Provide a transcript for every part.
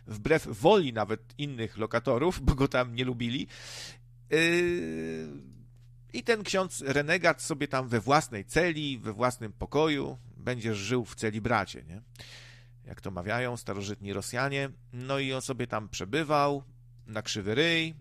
wbrew woli nawet innych lokatorów, bo go tam nie lubili. I ten ksiądz renegat sobie tam we własnej celi, we własnym pokoju, będzie żył w celibracie, nie? Jak to mawiają starożytni Rosjanie. No i on sobie tam przebywał na krzywy ryj,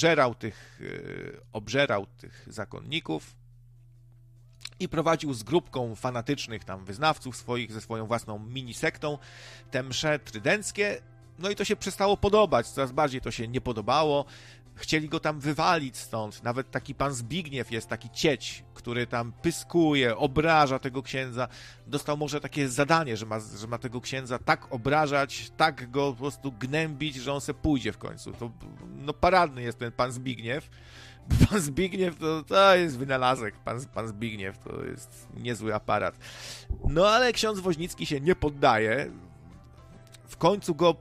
obżerał tych zakonników i prowadził z grupką fanatycznych tam wyznawców swoich, ze swoją własną minisektą te msze trydenckie. No i to się przestało podobać, coraz bardziej to się nie podobało. Chcieli go tam wywalić stąd. Nawet taki pan Zbigniew jest, taki cieć, który tam pyskuje, obraża tego księdza. Dostał może takie zadanie, że ma tego księdza tak obrażać, tak go po prostu gnębić, że on se pójdzie w końcu. To, no paradny jest ten pan Zbigniew. Pan Zbigniew to jest wynalazek. Pan Zbigniew to jest niezły aparat. No ale ksiądz Woźnicki się nie poddaje. W końcu go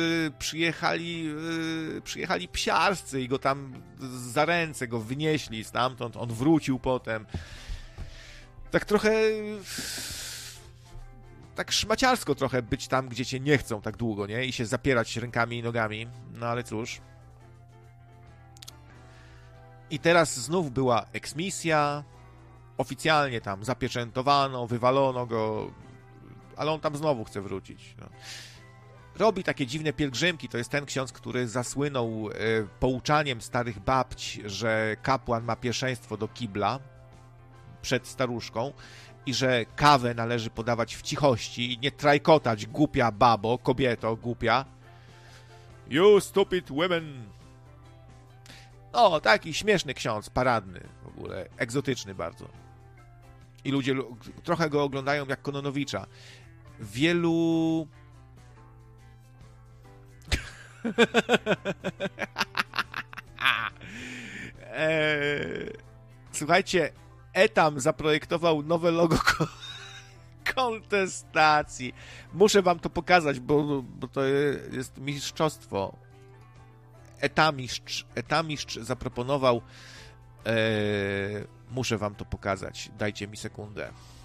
przyjechali psiarscy i go tam za ręce go wynieśli stamtąd. On wrócił potem. Tak trochę... Tak szmaciarsko trochę być tam, gdzie cię nie chcą tak długo, nie? I się zapierać rękami i nogami. No ale cóż. I teraz znów była eksmisja. Oficjalnie tam zapieczętowano, wywalono go. Ale on tam znowu chce wrócić. No. Robi takie dziwne pielgrzymki. To jest ten ksiądz, który zasłynął pouczaniem starych babć, że kapłan ma pierwszeństwo do kibla przed staruszką i że kawę należy podawać w cichości i nie trajkotać, głupia babo, kobieto, głupia. You stupid women. O, taki śmieszny ksiądz, paradny w ogóle, egzotyczny bardzo. I ludzie trochę go oglądają jak Kononowicza. Wielu... Słuchajcie, Etam zaprojektował nowe logo kontestacji. Muszę wam to pokazać, bo to jest mistrzostwo. Etamistrz zaproponował. Muszę wam to pokazać. Dajcie mi sekundę.